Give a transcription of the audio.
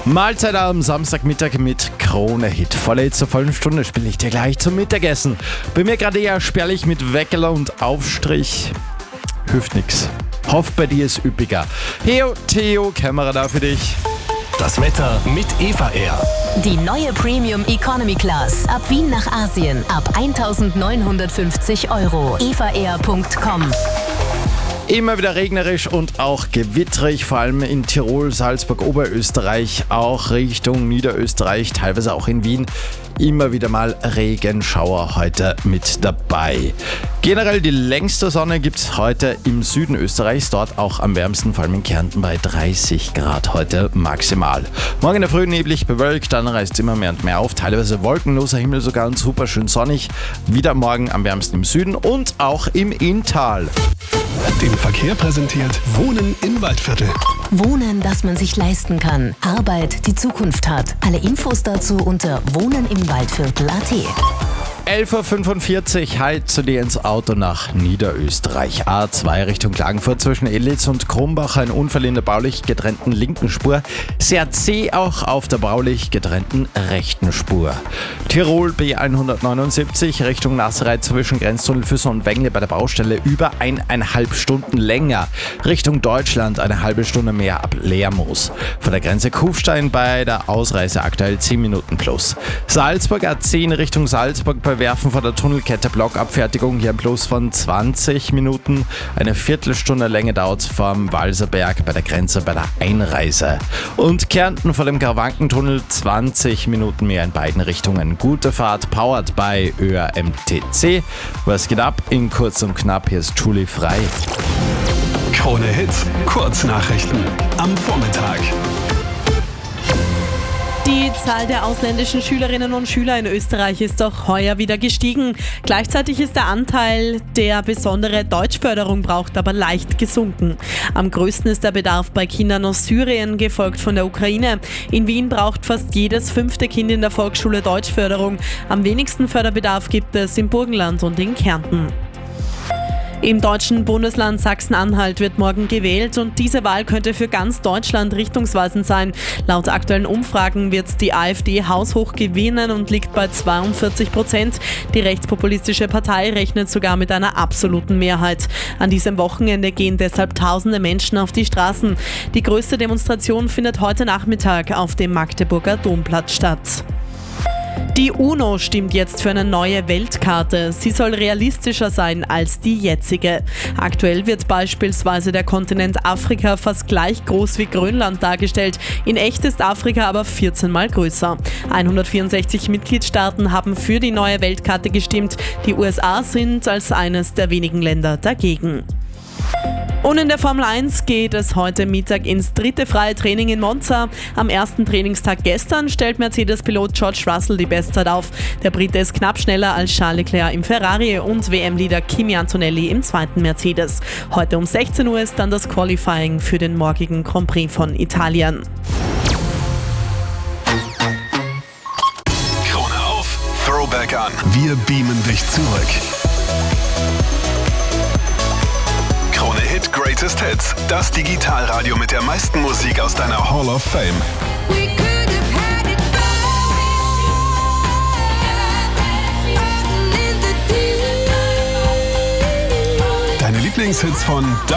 Mahlzeit am Samstagmittag mit Krone Hit. Vorletzte vollen Stunde spiele ich dir gleich zum Mittagessen. Bei mir gerade eher spärlich mit Weckerler und Aufstrich. Hilft nix. Hoff, bei dir ist üppiger. Theo, Kamera da für dich. Das Wetter mit Eva Air. Die neue Premium Economy Class. Ab Wien nach Asien. Ab 1.950 €. evaair.com. Immer wieder regnerisch und auch gewitterig, vor allem in Tirol, Salzburg, Oberösterreich, auch Richtung Niederösterreich, teilweise auch in Wien. Immer wieder mal Regenschauer heute mit dabei. Generell die längste Sonne gibt es heute im Süden Österreichs, dort auch am wärmsten, vor allem in Kärnten bei 30 Grad heute maximal. Morgen in der Früh neblig bewölkt, dann reißt es immer mehr und mehr auf, teilweise wolkenloser Himmel sogar und super schön sonnig. Wieder morgen am wärmsten im Süden und auch im Inntal. Den Verkehr präsentiert Wohnen im Waldviertel. Wohnen, das man sich leisten kann. Arbeit, die Zukunft hat. Alle Infos dazu unter wohnenimwaldviertel.at. 11.45 Uhr, halt zu dir ins Auto nach Niederösterreich. A2 Richtung Klagenfurt zwischen Edlitz und Krumbach, ein Unfall in der baulich getrennten linken Spur. Sehr zäh auch auf der baulich getrennten rechten Spur. Tirol B179 Richtung Nassereit zwischen Grenztunnel Füssen und Wengle bei der Baustelle über 1,5 Stunden länger. Richtung Deutschland eine halbe Stunde mehr ab Lermoos. Von der Grenze Kufstein bei der Ausreise aktuell 10 Minuten plus. Salzburg A10 Richtung Salzburg bei Werfen von der Tunnelkette Blockabfertigung, hier ein Plus von 20 Minuten. Eine Viertelstunde Länge dauert es vom Walserberg bei der Grenze bei der Einreise. Und Kärnten vor dem Garwankentunnel 20 Minuten mehr in beiden Richtungen. Gute Fahrt, powered by ÖRMTC. Was geht ab? In kurz und knapp, hier ist Julie Frei. Krone Hit, Kurznachrichten am Vormittag. Die Zahl der ausländischen Schülerinnen und Schüler in Österreich ist auch heuer wieder gestiegen. Gleichzeitig ist der Anteil, der besondere Deutschförderung braucht, aber leicht gesunken. Am größten ist der Bedarf bei Kindern aus Syrien, gefolgt von der Ukraine. In Wien braucht fast jedes 5. Kind in der Volksschule Deutschförderung. Am wenigsten Förderbedarf gibt es im Burgenland und in Kärnten. Im deutschen Bundesland Sachsen-Anhalt wird morgen gewählt und diese Wahl könnte für ganz Deutschland richtungsweisend sein. Laut aktuellen Umfragen wird die AfD haushoch gewinnen und liegt bei 42%. Die rechtspopulistische Partei rechnet sogar mit einer absoluten Mehrheit. An diesem Wochenende gehen deshalb tausende Menschen auf die Straßen. Die größte Demonstration findet heute Nachmittag auf dem Magdeburger Domplatz statt. Die UNO stimmt jetzt für eine neue Weltkarte. Sie soll realistischer sein als die jetzige. Aktuell wird beispielsweise der Kontinent Afrika fast gleich groß wie Grönland dargestellt. In echt ist Afrika aber 14 Mal größer. 164 Mitgliedstaaten haben für die neue Weltkarte gestimmt. Die USA sind als eines der wenigen Länder dagegen. Und in der Formel 1 geht es heute Mittag ins dritte freie Training in Monza. Am ersten Trainingstag gestern stellt Mercedes-Pilot George Russell die Bestzeit auf. Der Brite ist knapp schneller als Charles Leclerc im Ferrari und WM-Leader Kimi Antonelli im zweiten Mercedes. Heute um 16 Uhr ist dann das Qualifying für den morgigen Grand Prix von Italien. Krone auf, Throwback an. Wir beamen dich zurück. Krone Hit Greatest Hits, das Digitalradio mit der meisten Musik aus deiner Hall of Fame. Deine Lieblingshits von